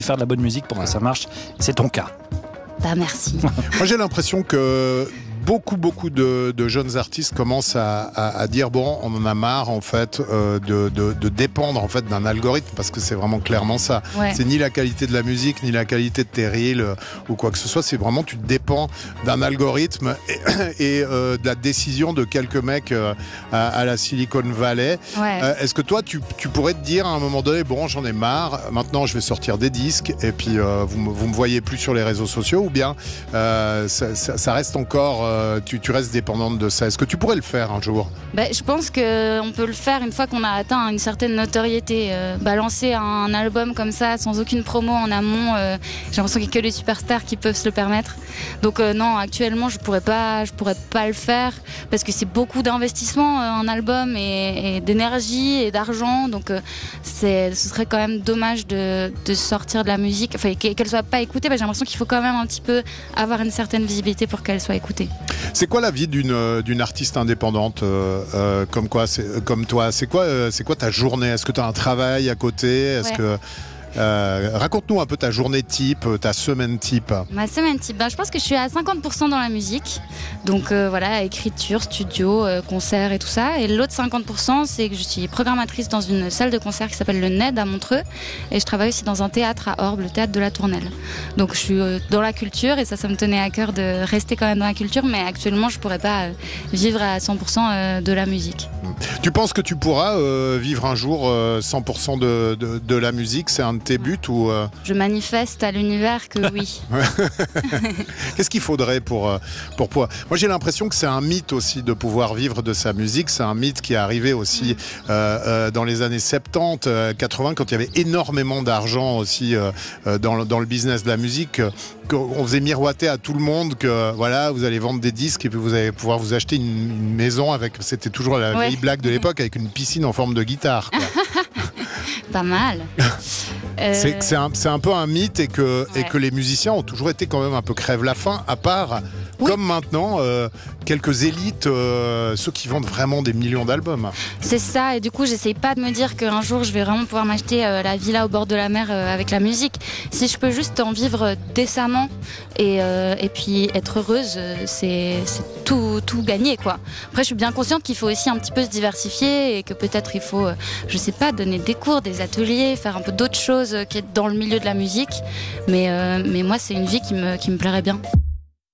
Faire de la bonne musique pour que ça marche, c'est ton cas. Bah merci. Moi j'ai l'impression que beaucoup de jeunes artistes commencent à dire bon, on en a marre en fait de dépendre en fait d'un algorithme, parce que c'est vraiment clairement ça. Ouais. C'est ni la qualité de la musique ni la qualité de tes reels ou quoi que ce soit, c'est vraiment tu dépends d'un algorithme et de la décision de quelques mecs à la Silicon Valley. Ouais. Est-ce que toi tu pourrais te dire à un moment donné bon, j'en ai marre, maintenant je vais sortir des disques et puis vous me voyez plus sur les réseaux sociaux, ou bien ça reste encore tu restes dépendante de ça? Est-ce que tu pourrais le faire un jour? Je pense qu'on peut le faire une fois qu'on a atteint une certaine notoriété. Balancer un album comme ça, sans aucune promo en amont, j'ai l'impression qu'il n'y a que les superstars qui peuvent se le permettre. Donc non, actuellement, je pourrais pas le faire, parce que c'est beaucoup d'investissement, un album, et d'énergie et d'argent. Donc ce serait quand même dommage de sortir de la musique, enfin, qu'elle soit pas écoutée. J'ai l'impression qu'il faut quand même un petit peu avoir une certaine visibilité pour qu'elle soit écoutée. C'est quoi la vie d'une artiste indépendante comme toi? C'est quoi ta journée? Est-ce que tu as un travail à côté? Raconte-nous un peu ta journée type, ta semaine type. Ma semaine type, je pense que je suis à 50% dans la musique. Donc voilà, écriture, studio, concert et tout ça. Et l'autre 50%, c'est que je suis programmatrice dans une salle de concert qui s'appelle le NED à Montreux. Et je travaille aussi dans un théâtre à Orbe, le théâtre de la Tournelle. Donc je suis dans la culture, et ça me tenait à cœur de rester quand même dans la culture. Mais actuellement, je pourrais pas vivre à 100% de la musique. Tu penses que tu pourras vivre un jour 100% de la musique? C'est un de tes buts ou Je manifeste à l'univers que oui. Qu'est-ce qu'il faudrait pour pouvoir... Moi j'ai l'impression que c'est un mythe aussi de pouvoir vivre de sa musique. C'est un mythe qui est arrivé aussi dans les années 70, 80, quand il y avait énormément d'argent aussi dans le business de la musique. On faisait miroiter à tout le monde que voilà, vous allez vendre des disques et puis vous allez pouvoir vous acheter une maison avec, c'était toujours la vieille blague de l'époque, avec une piscine en forme de guitare, quoi. Pas mal. C'est un peu un mythe, et que les musiciens ont toujours été quand même un peu crève-la-faim, à part, comme maintenant, quelques élites, ceux qui vendent vraiment des millions d'albums. C'est ça, et du coup j'essaye pas de me dire qu'un jour je vais vraiment pouvoir m'acheter la villa au bord de la mer avec la musique. Si je peux juste en vivre décemment et puis être heureuse, c'est tout gagné, quoi. Après je suis bien consciente qu'il faut aussi un petit peu se diversifier, et que peut-être il faut, je sais pas, donner des cours, des ateliers, faire un peu d'autres choses qu'être dans le milieu de la musique. Mais moi c'est une vie qui me plairait bien.